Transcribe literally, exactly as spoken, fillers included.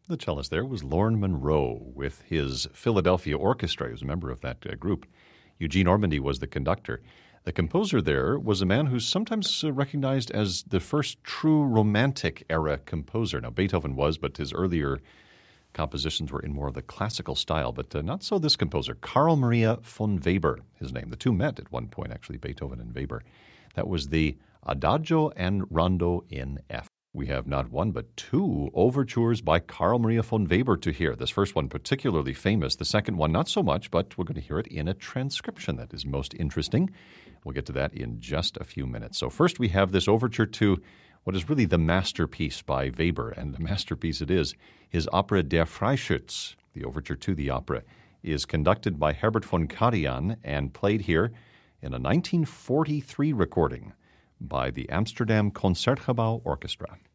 The cellist there was Lorne Monroe with his Philadelphia Orchestra. He was a member of that uh, group. Eugene Ormandy was the conductor. The composer there was a man who's sometimes uh, recognized as the first true Romantic era composer. Now, Beethoven was, but his earlier compositions were in more of the classical style, but uh, not so this composer. Carl Maria von Weber, his name. The two met at one point, actually, Beethoven and Weber. That was the Adagio and Rondo in F. We have not one but two overtures by Carl Maria von Weber to hear. This first one particularly famous. The second one not so much, but we're going to hear it in a transcription that is most interesting. We'll get to that in just a few minutes. So first we have this overture to what is really the masterpiece by Weber, and the masterpiece it is. His opera Der Freischütz, the overture to the opera, is conducted by Herbert von Karajan and played here in a nineteen forty-three recording by the Amsterdam Concertgebouw Orchestra.